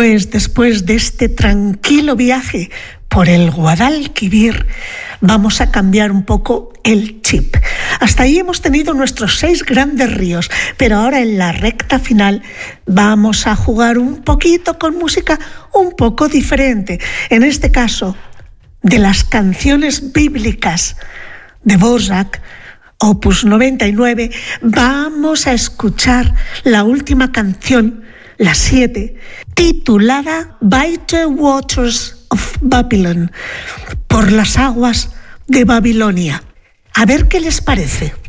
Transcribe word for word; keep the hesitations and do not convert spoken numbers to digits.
Pues después de este tranquilo viaje por el Guadalquivir, vamos a cambiar un poco el chip. Hasta ahí hemos tenido nuestros seis grandes ríos, pero ahora en la recta final vamos a jugar un poquito con música un poco diferente. En este caso, de las canciones bíblicas de Dvořák, opus noventa y nueve, vamos a escuchar la última canción, la siete, titulada By the Waters of Babylon, por las aguas de Babilonia. A ver qué les parece.